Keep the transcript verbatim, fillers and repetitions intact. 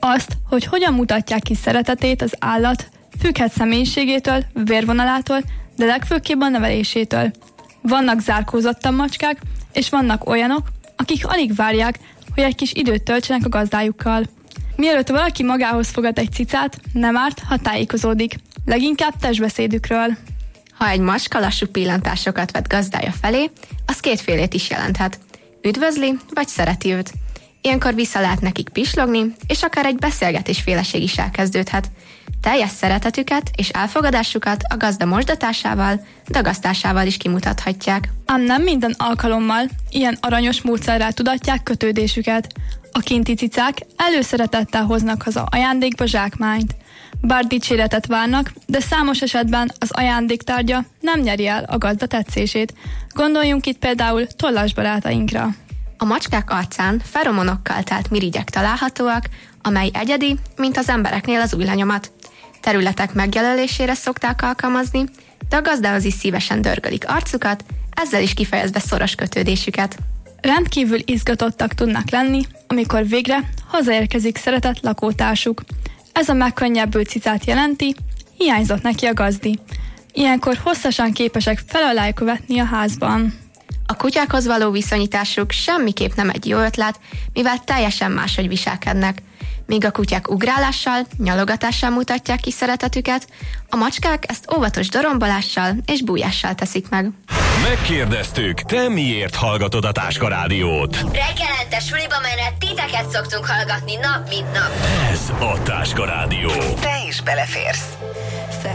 Azt, hogy hogyan mutatják ki szeretetét az állat, függhet személyiségétől, vérvonalától, de legfőképp a nevelésétől. Vannak zárkózottan macskák, és vannak olyanok, akik alig várják, hogy egy kis időt töltsenek a gazdájukkal. Mielőtt valaki magához fogad egy cicát, nem árt, ha tájékozódik, leginkább testbeszédükről. Ha egy macska lassú pillantásokat vet gazdája felé, az kétfélét is jelenthet. Üdvözli, vagy szereti őt. Ilyenkor vissza lehet nekik pislogni, és akár egy beszélgetésféleség is elkezdődhet. Teljes szeretetüket és elfogadásukat a gazda mosdatásával, dagasztásával is kimutathatják. Ám nem minden alkalommal ilyen aranyos módszerrel tudatják kötődésüket. A kinti cicák előszeretettel hoznak haza ajándékba zsákmányt. Bár dicséretet várnak, de számos esetben az ajándéktárgya nem nyeri el a gazda tetszését. Gondoljunk itt például tollas barátainkra. A macskák arcán feromonokkal telt mirigyek találhatóak, amely egyedi, mint az embereknél az ujjlenyomat. Területek megjelölésére szokták alkalmazni, de a gazdához is szívesen dörgölik arcukat, ezzel is kifejezve szoros kötődésüket. Rendkívül izgatottak tudnak lenni, amikor végre hazaérkezik szeretett lakótársuk. Ez a megkönnyebbült cicát jelenti, hiányzott neki a gazdi. Ilyenkor hosszasan képesek fel alá követni a házban. A kutyákhoz való viszonyításuk semmiképp nem egy jó ötlet, mivel teljesen máshogy viselkednek. Míg a kutyák ugrálással, nyalogatással mutatják ki szeretetüket, a macskák ezt óvatos dorombolással és bújással teszik meg. Megkérdeztük, te miért hallgatod a Táska Rádiót? Reggelente suliba menet titeket szoktunk hallgatni nap mint nap. Ez a Táska Rádió. Te is beleférsz.